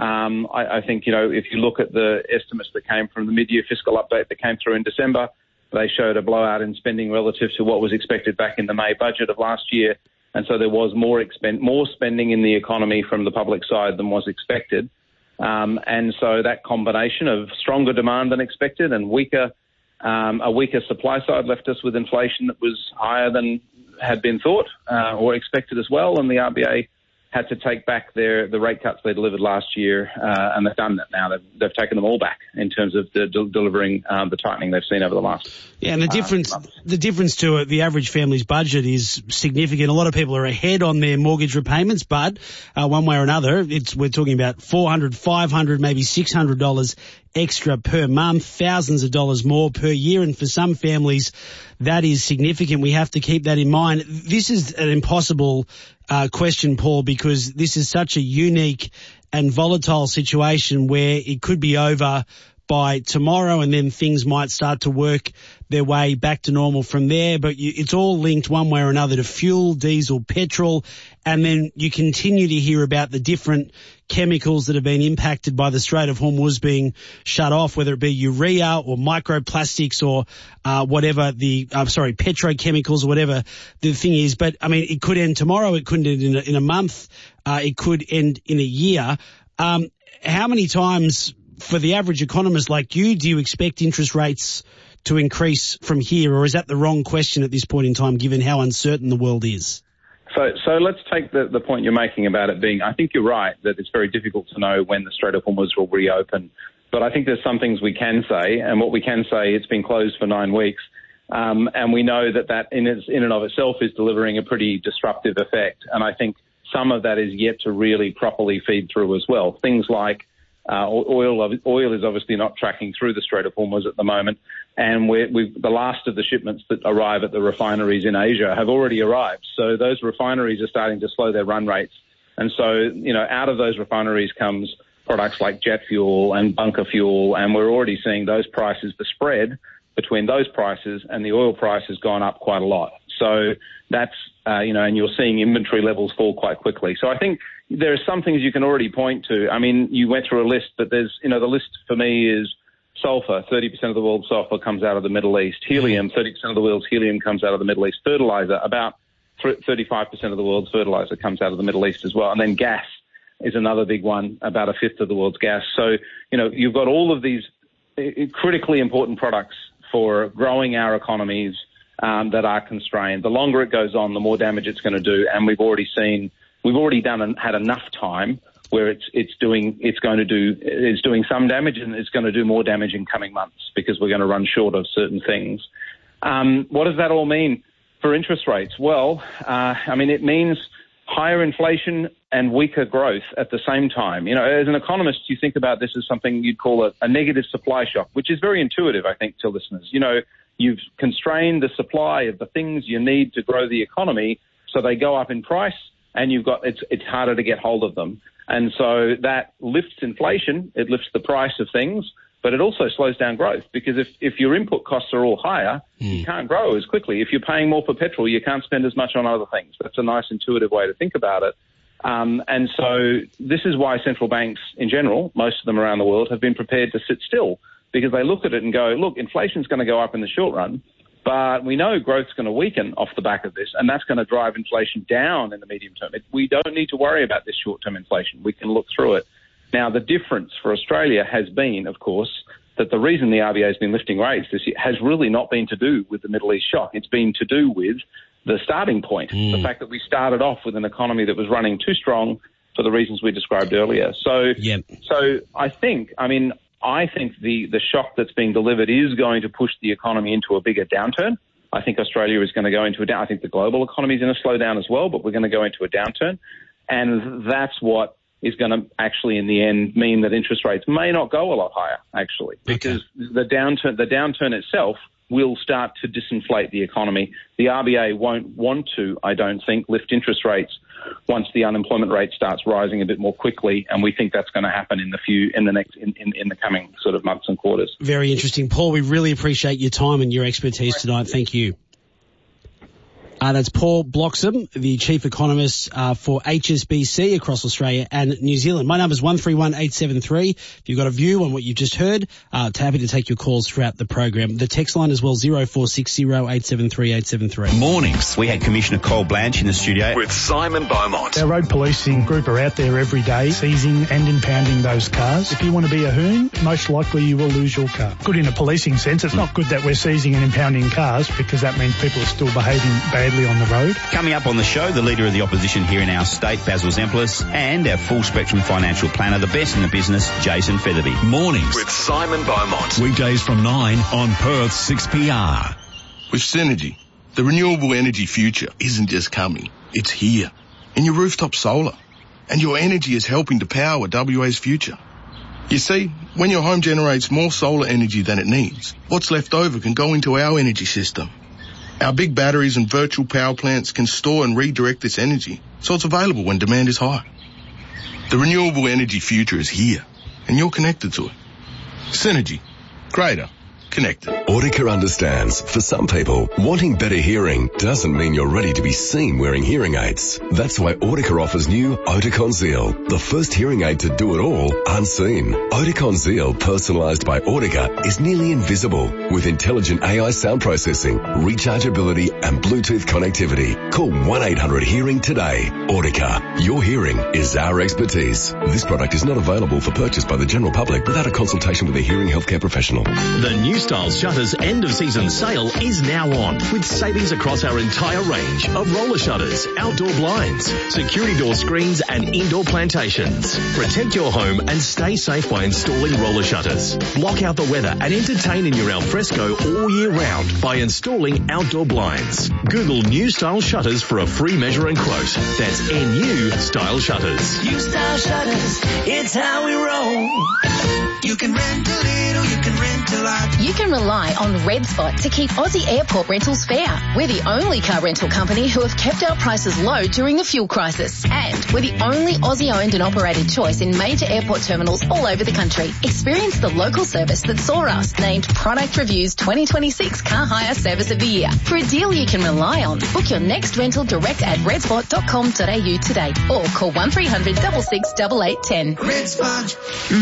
I think if you look at the estimates that came from the mid-year fiscal update that came through in December, they showed a blowout in spending relative to what was expected back in the May budget of last year, and so there was more spending in the economy from the public side than was expected. And so that combination of stronger demand than expected and a weaker supply side left us with inflation that was higher than had been thought or expected as well. And the RBA had to take back the rate cuts they delivered last year, and they've done that now. They've taken them all back in terms of delivering the tightening they've seen over the last. Yeah, and the difference to the average family's budget is significant. A lot of people are ahead on their mortgage repayments, but one way or another, we're talking about $400, $500, maybe $600 extra per month, thousands of dollars more per year, and for some families that is significant. We have to keep that in mind. This is an impossible question, Paul, because this is such a unique and volatile situation where it could be over by tomorrow and then things might start to work their way back to normal from there. But it's all linked one way or another to fuel, diesel, petrol, and then you continue to hear about the different chemicals that have been impacted by the Strait of Hormuz being shut off, whether it be urea or microplastics or whatever petrochemicals or whatever the thing is. But, I mean, it could end tomorrow. It could end in a month. It could end in a year. How many times, for the average economist like you, do you expect interest rates to increase from here, or is that the wrong question at this point in time, given how uncertain the world is? So let's take the point you're making about it being, I think you're right, that it's very difficult to know when the Strait of Hormuz will reopen. But I think there's some things we can say, and what we can say, it's been closed for 9 weeks. And we know that in and of itself is delivering a pretty disruptive effect. And I think some of that is yet to really properly feed through as well. Things like oil is obviously not tracking through the Strait of Hormuz at the moment, and the last of the shipments that arrive at the refineries in Asia have already arrived. So those refineries are starting to slow their run rates, and so out of those refineries comes products like jet fuel and bunker fuel, and we're already seeing those prices, the spread between those prices and the oil price has gone up quite a lot. So that's and you're seeing inventory levels fall quite quickly. So I think there are some things you can already point to. I mean, you went through a list, but there's, the list for me is sulfur. 30% of the world's sulfur comes out of the Middle East. Helium, 30% of the world's helium comes out of the Middle East. Fertilizer, about 35% of the world's fertilizer comes out of the Middle East as well. And then gas is another big one, about a fifth of the world's gas. So, you've got all of these critically important products for growing our economies that are constrained. The longer it goes on, the more damage it's going to do. And we've already had enough time where it's doing some damage, and it's going to do more damage in coming months because we're going to run short of certain things. What does that all mean for interest rates? Well, it means higher inflation and weaker growth at the same time. As an economist, you think about this as something you'd call a negative supply shock, which is very intuitive, I think, to listeners. You've constrained the supply of the things you need to grow the economy, so they go up in price, and it's harder to get hold of them. And so that lifts inflation, it lifts the price of things, but it also slows down growth, because if your input costs are all higher, you can't grow as quickly. If you're paying more for petrol, you can't spend as much on other things. That's a nice intuitive way to think about it. And so this is why central banks in general, most of them around the world, have been prepared to sit still, because they look at it and go, look, inflation's going to go up in the short run, But we know growth's going to weaken off the back of this, and that's going to drive inflation down in the medium term. We don't need to worry about this short-term inflation. We can look through it. Now, the difference for Australia has been, of course, that the reason the RBA has been lifting rates this year has really not been to do with the Middle East shock. It's been to do with the starting point, the fact that we started off with an economy that was running too strong for the reasons we described earlier. So I think the shock that's being delivered is going to push the economy into a bigger downturn. I think Australia is going to go into a down. I think the global economy is going to slow down as well, but we're going to go into a downturn. And that's what is going to actually, in the end, mean that interest rates may not go a lot higher, actually, because the downturn itself will start to disinflate the economy. The RBA won't want to, I don't think, lift interest rates once the unemployment rate starts rising a bit more quickly, and we think that's going to happen in the coming sort of months and quarters. Very interesting, Paul. We really appreciate your time and your expertise tonight. Thank you. That's Paul Bloxham, the Chief Economist for HSBC across Australia and New Zealand. My number is 131873. If you've got a view on what you've just heard, happy to take your calls throughout the program. The text line as well, 0460 873 873. Mornings. We had Commissioner Cole Blanche in the studio with Simon Beaumont. Our road policing group are out there every day seizing and impounding those cars. If you want to be a hoon, most likely you will lose your car. Good in a policing sense. It's not good that we're seizing and impounding cars because that means people are still behaving badly on the road. Coming up on the show, the Leader of the Opposition here in our state, Basil Zemplis, and our full spectrum financial planner, the best in the business, Jason Featherby. Mornings with Simon Beaumont. Weekdays from 9 on Perth's 6PR. With Synergy, the renewable energy future isn't just coming, it's here. In your rooftop solar. And your energy is helping to power WA's future. You see, when your home generates more solar energy than it needs, what's left over can go into our energy system. Our big batteries and virtual power plants can store and redirect this energy, so it's available when demand is high. The renewable energy future is here, and you're connected to it. Synergy. Greater. Connected. Audica understands, for some people, wanting better hearing doesn't mean you're ready to be seen wearing hearing aids. That's why Audica offers new Oticon Zeal, the first hearing aid to do it all unseen. Oticon Zeal, personalised by Audica, is nearly invisible with intelligent AI sound processing, rechargeability and Bluetooth connectivity. Call 1-800-HEARING today. Audica, your hearing is our expertise. This product is not available for purchase by the general public without a consultation with a hearing healthcare professional. The New Style Shutters end of season sale is now on, with savings across our entire range of roller shutters, outdoor blinds, security door screens and indoor plantations. Protect your home and stay safe by installing roller shutters. Block out the weather and entertain in your alfresco all year round by installing outdoor blinds. Google New Style Shutters for a free measure and quote. That's NU Style Shutters. New Style Shutters, it's how we roll. You can rent a little, you can rent a lot. You can rely on Red Spot to keep Aussie airport rentals fair. We're the only car rental company who have kept our prices low during the fuel crisis. And we're the only Aussie-owned and operated choice in major airport terminals all over the country. Experience the local service that saw us named Product Review's 2026 Car Hire Service of the Year. For a deal you can rely on, book your next rental direct at redspot.com.au today or call 1300 66 8810. Red Spot.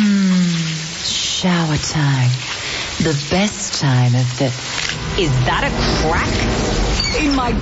Shower time. The best time of the... Is that a crack in my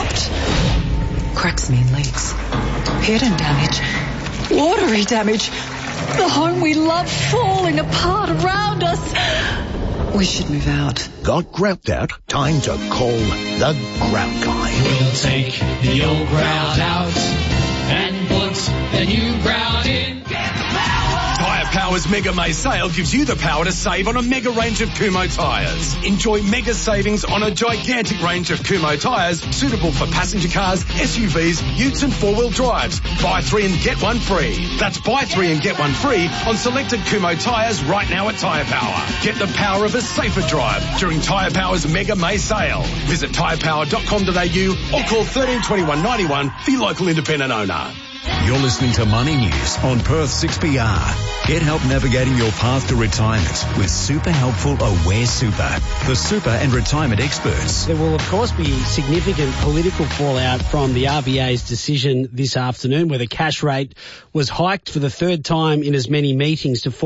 grout? Cracks mean leaks. Piercing damage. Watery damage. The home we love falling apart around us. We should move out. Got grout out? Time to call the Grout Guy. We'll take the old grout out and put the new grout in. Tyre Power's Mega May sale gives you the power to save on a mega range of Kumho tyres. Enjoy mega savings on a gigantic range of Kumho tyres suitable for passenger cars, SUVs, utes and four-wheel drives. Buy 3 and get 1 free. That's buy 3 and get 1 free on selected Kumho tyres right now at Tyre Power. Get the power of a safer drive during Tyre Power's Mega May sale. Visit tyrepower.com.au or call 13 21 91 for your local independent owner. You're listening to Money News on Perth 6PR. Get help navigating your path to retirement with super helpful Aware Super, the super and retirement experts. There will, of course, be significant political fallout from the RBA's decision this afternoon, where the cash rate was hiked for the third time in as many meetings to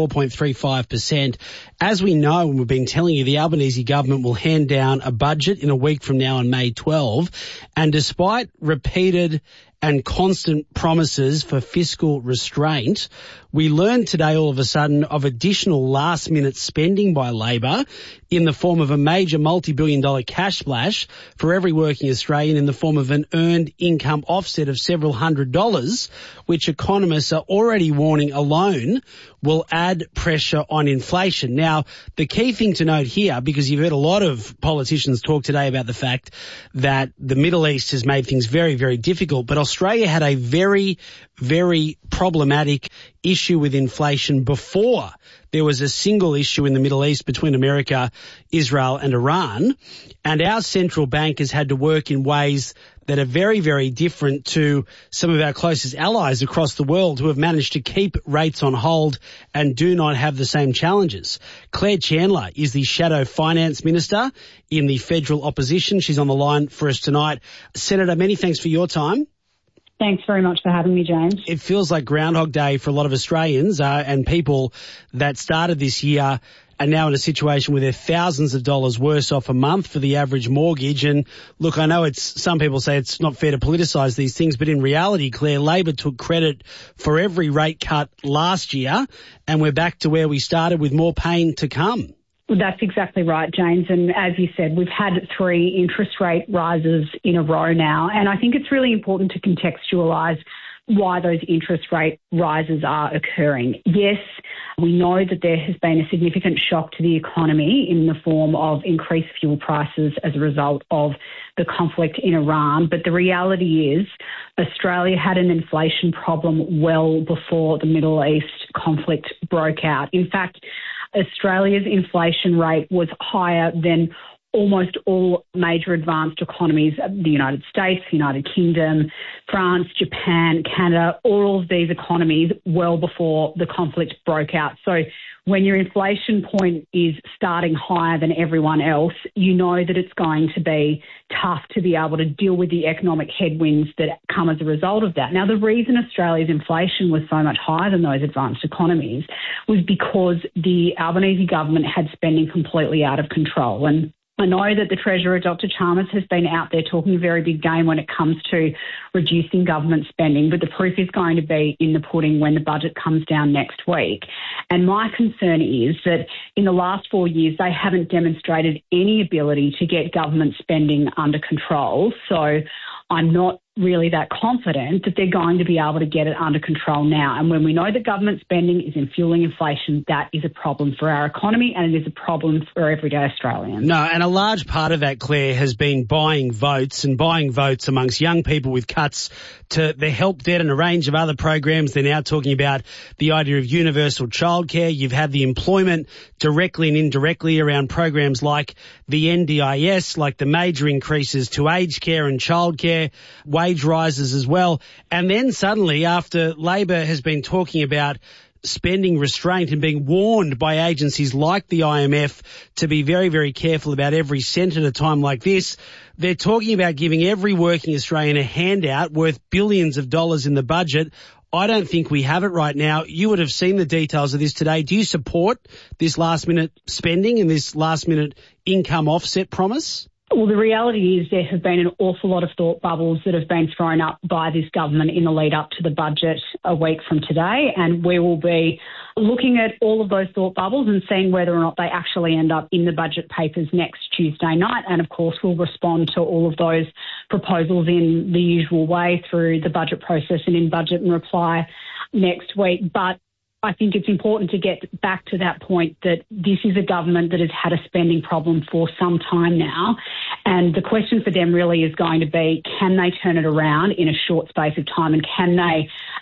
4.35%. As we know, and we've been telling you, the Albanese government will hand down a budget in a week from now on May 12. And despite repeated and constant promises for fiscal restraint, we learned today all of a sudden of additional last-minute spending by Labor in the form of a major multi-billion-dollar cash splash for every working Australian in the form of an earned income offset of several $100s, which economists are already warning alone will add pressure on inflation. Now, the key thing to note here, because you've heard a lot of politicians talk today about the fact that the Middle East has made things very, very difficult, but Australia had a very, very problematic issue with inflation before there was a single issue in the Middle East between America, Israel and Iran. And our central bank has had to work in ways that are very, very different to some of our closest allies across the world who have managed to keep rates on hold and do not have the same challenges. Claire Chandler is the Shadow Finance Minister in the federal opposition. She's on the line for us tonight. Senator, many thanks for your time. Thanks very much for having me, James. It feels like Groundhog Day for a lot of Australians and people that started this year are now in a situation where they're thousands of dollars worse off a month for the average mortgage. And look, I know some people say it's not fair to politicise these things, but in reality, Claire, Labor took credit for every rate cut last year, and we're back to where we started with more pain to come. That's exactly right, James. And as you said, we've had 3 interest rate rises in a row now. And I think it's really important to contextualise why those interest rate rises are occurring. Yes, we know that there has been a significant shock to the economy in the form of increased fuel prices as a result of the conflict in Iran. But the reality is Australia had an inflation problem well before the Middle East conflict broke out. In fact, Australia's inflation rate was higher than almost all major advanced economies, the United States, the United Kingdom, France, Japan, Canada, all of these economies well before the conflict broke out. So when your inflation point is starting higher than everyone else, you know that it's going to be tough to be able to deal with the economic headwinds that come as a result of that. Now, the reason Australia's inflation was so much higher than those advanced economies was because the Albanese government had spending completely out of control. And I know that the Treasurer, Dr. Chalmers, has been out there talking a very big game when it comes to reducing government spending, but the proof is going to be in the pudding when the budget comes down next week. And my concern is that in the last 4 years, they haven't demonstrated any ability to get government spending under control. So I'm not really that confident that they're going to be able to get it under control now. And when we know that government spending is fueling inflation, that is a problem for our economy and it is a problem for everyday Australians. No, and a large part of that, Claire, has been buying votes amongst young people with cuts to the help debt and a range of other programs. They're now talking about the idea of universal childcare. You've had the employment directly and indirectly around programs like the NDIS, like the major increases to aged care and childcare, wage rises as well. And then suddenly, after Labor has been talking about spending restraint and being warned by agencies like the IMF to be very, very careful about every cent at a time like this, they're talking about giving every working Australian a handout worth billions of dollars in the budget. I don't think we have it right now. You would have seen the details of this today. Do you support this last-minute spending and this last-minute income offset promise? Well, the reality is there have been an awful lot of thought bubbles that have been thrown up by this government in the lead up to the budget a week from today, and we will be looking at all of those thought bubbles and seeing whether or not they actually end up in the budget papers next Tuesday night. And, of course, we'll respond to all of those proposals in the usual way through the budget process and in budget and reply next week. But I think it's important to get back to that point that this is a government that has had a spending problem for some time now. And the question for them really is going to be, can they turn it around in a short space of time, and can they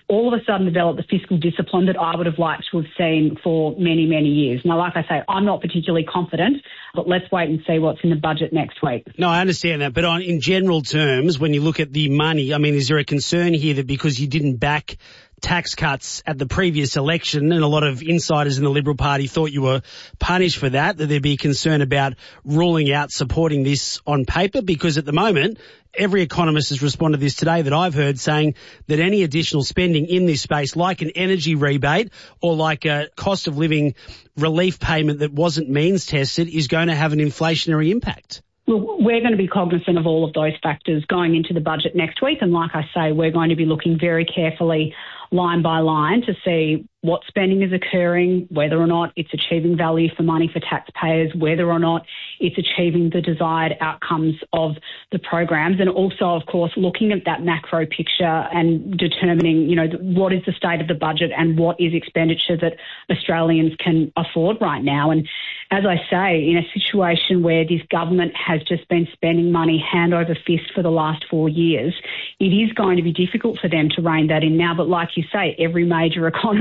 all of a sudden develop the fiscal discipline that I would have liked to have seen for many, many years. Now, like I say, I'm not particularly confident, but let's wait and see what's in the budget next week. No, I understand that. But in general terms, when you look at the money, I mean, is there a concern here that because you didn't back tax cuts at the previous election, and a lot of insiders in the Liberal Party thought you were punished for that there'd be concern about ruling out supporting this on paper? Because at the moment, every economist has responded to this today that I've heard, saying that any additional spending in this space, like an energy rebate or like a cost of living relief payment that wasn't means tested, is going to have an inflationary impact. Well, we're going to be cognizant of all of those factors going into the budget next week. And like I say, we're going to be looking very carefully line by line to see what spending is occurring, whether or not it's achieving value for money for taxpayers, whether or not it's achieving the desired outcomes of the programs, and also, of course, looking at that macro picture and determining, what is the state of the budget and what is expenditure that Australians can afford right now. And as I say, in a situation where this government has just been spending money hand over fist for the last 4 years, it is going to be difficult for them to rein that in now. But like you say, every major economy